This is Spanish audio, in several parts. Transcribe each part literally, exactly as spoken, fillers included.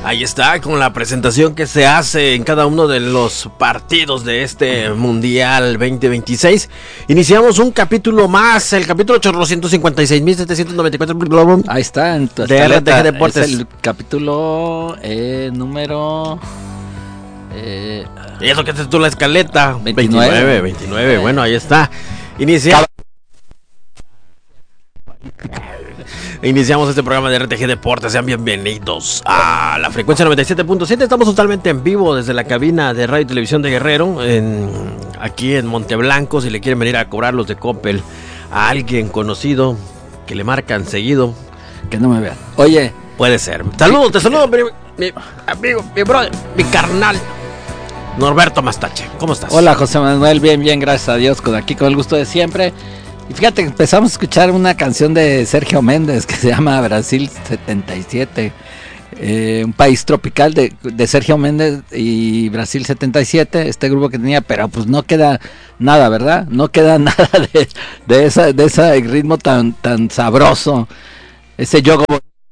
Ahí está, con la presentación que se hace en cada uno de los partidos de este Mundial veinte veintiséis. Iniciamos un capítulo más, el capítulo ochocientos cincuenta y seis mil setecientos noventa y cuatro. Ahí está, en tu de R T G Deportes. Es el capítulo eh, número... Eh, y eso que es tú la escaleta. veintinueve. veintinueve, veintinueve, bueno, ahí está. Iniciamos. Iniciamos este programa de R T G Deportes. Sean bienvenidos a la frecuencia noventa y siete punto siete. Estamos totalmente en vivo desde la cabina de Radio y Televisión de Guerrero, en, aquí en Monteblanco. Si le quieren venir a cobrar los de Coppel a alguien conocido que le marcan seguido, que no me vean. Oye, puede ser. Saludos, te saludo, mi, mi amigo, mi brother, mi carnal Norberto Mastache. ¿Cómo estás? Hola, José Manuel. Bien, bien, gracias a Dios. Con aquí con el gusto de siempre. Y fíjate, empezamos a escuchar una canción de Sergio Méndez que se llama Brasil setenta y siete, eh, un país tropical de, de Sergio Méndez y Brasil setenta y siete, este grupo que tenía, pero pues no queda nada, ¿verdad? No queda nada de, de, esa, de ese ritmo tan, tan sabroso, ese yogo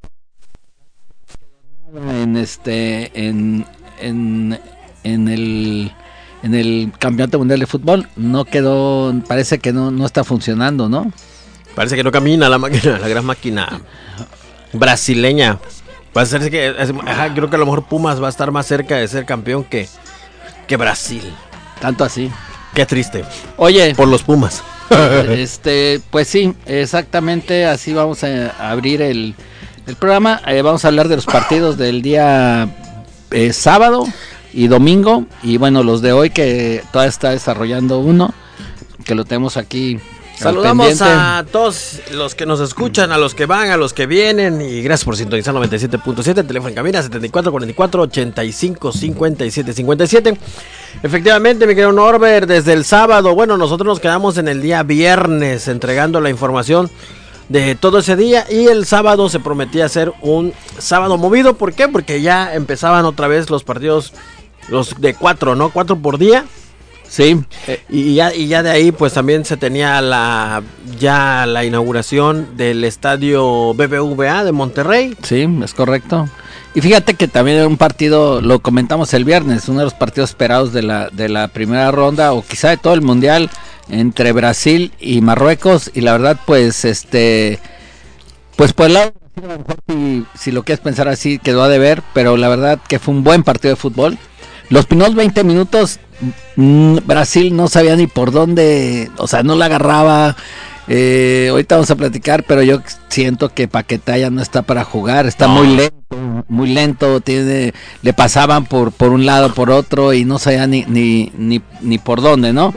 en este, en, en, en el... En el Campeonato Mundial de Fútbol no quedó, parece que no, no está funcionando, ¿no? Parece que no camina la máquina, la gran máquina brasileña. Va a ser que, ajá, creo que a lo mejor Pumas va a estar más cerca de ser campeón que, que Brasil. Tanto así. Qué triste. Oye, por los Pumas. Este, pues sí, exactamente así vamos a abrir el, el programa. Eh, vamos a hablar de los partidos del día eh, sábado y domingo, y bueno, los de hoy que todavía está desarrollando uno, que lo tenemos aquí. Saludamos a todos los que nos escuchan, a los que van, a los que vienen, y gracias por sintonizar noventa y siete punto siete, teléfono en cabina setenta y cuatro cuarenta y cuatro ochenta y cinco cincuenta y siete cincuenta y siete. Efectivamente, mi querido Norbert, desde el sábado, bueno, nosotros nos quedamos en el día viernes entregando la información de todo ese día, y el sábado se prometía ser un sábado movido. ¿Por qué? Porque ya empezaban otra vez los partidos, los de cuatro, ¿no? Cuatro por día. Sí. Eh, y ya y ya de ahí pues también se tenía la ya la inauguración del estadio B B V A de Monterrey. Sí, es correcto. Y fíjate que también era un partido, lo comentamos el viernes, uno de los partidos esperados de la de la primera ronda, o quizá de todo el mundial, entre Brasil y Marruecos. Y la verdad, pues este pues por el lado, si, si lo quieres pensar así, quedó a deber, pero la verdad que fue un buen partido de fútbol. Los primeros veinte minutos, mmm, Brasil no sabía ni por dónde, o sea, no la agarraba. Eh, ahorita vamos a platicar, pero yo siento que Paquetá ya no está para jugar, está no. muy lento, muy lento, tiene, le pasaban por, por un lado, por otro, y no sabía ni, ni, ni, ni por dónde, ¿no?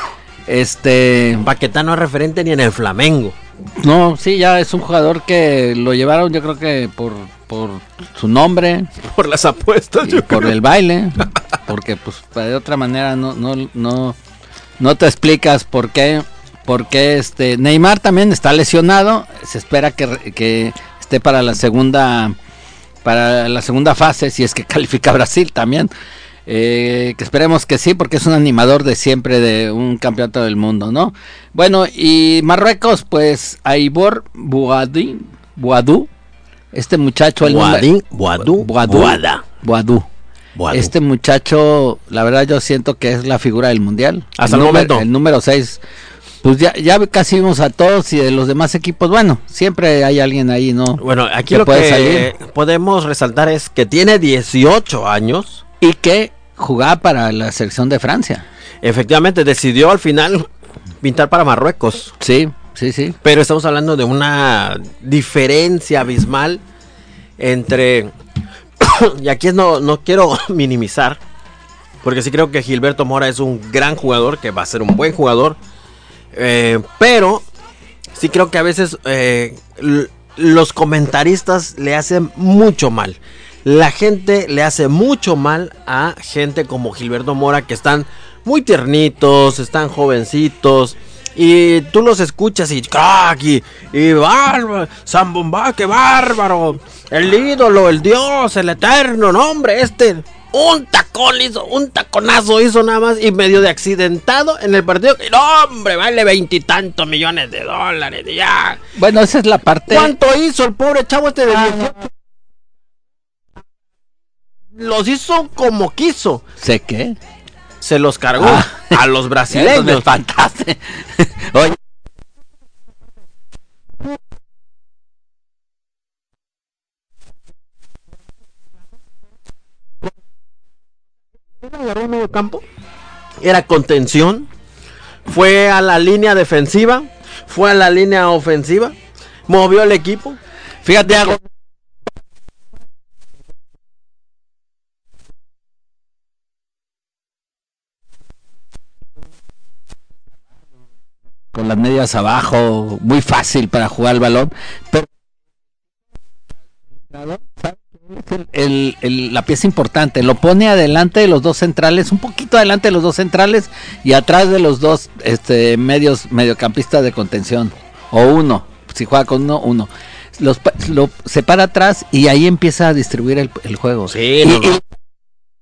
Este Paquetá no es referente ni en el Flamengo. No, sí, ya es un jugador que lo llevaron, yo creo que por, por su nombre, por las apuestas, y por el baile, porque pues de otra manera no no no no te explicas por qué por qué este Neymar también está lesionado. Se espera que, que esté para la segunda para la segunda fase, si es que califica Brasil también. Eh, que esperemos que sí, porque es un animador de siempre de un campeonato del mundo, ¿no? Bueno, y Marruecos, pues Aibor Bouadi, Bouadou, este muchacho, el Bouadi, Bouadou, Bouadou, Bouadou, Bouadou. Este muchacho, la verdad yo siento que es la figura del mundial. Hasta el, el número, momento. El número seis. Pues ya, ya casi vimos a todos, y de los demás equipos, bueno, siempre hay alguien ahí, ¿no? Bueno, aquí que lo puede que salir. podemos resaltar es que tiene dieciocho años. Y que jugaba para la selección de Francia. Efectivamente, decidió al final pintar para Marruecos. Sí, sí, sí. Pero estamos hablando de una diferencia abismal entre... y aquí no, no quiero minimizar, porque sí creo que Gilberto Mora es un gran jugador, que va a ser un buen jugador. Eh, pero sí creo que a veces eh, l- los comentaristas le hacen mucho mal. La gente le hace mucho mal a gente como Gilberto Mora, que están muy tiernitos, están jovencitos, y tú los escuchas y crack, y, y bárbaro, Zambomba, qué bárbaro, el ídolo, el dios, el eterno, no hombre, este, un tacón hizo, un taconazo hizo nada más, y medio de accidentado en el partido, y no hombre, vale veintitantos millones de dólares, ya. Bueno, esa es la parte. ¿Cuánto hizo el pobre chavo este de dieciocho? los hizo como quiso. ¿Sé qué? Se los cargó ah, a los brasileños. Me espantaste. Oye. Agarró el medio campo, era contención, fue a la línea defensiva, fue a la línea ofensiva, movió el equipo. Fíjate, hago con las medias abajo, muy fácil para jugar el balón, pero el, el, el, la pieza importante, lo pone adelante de los dos centrales, un poquito adelante de los dos centrales y atrás de los dos este, medios mediocampistas de contención, o uno, si juega con uno, uno. Los, lo separa atrás y ahí empieza a distribuir el, el juego. Sí, y, no, no. y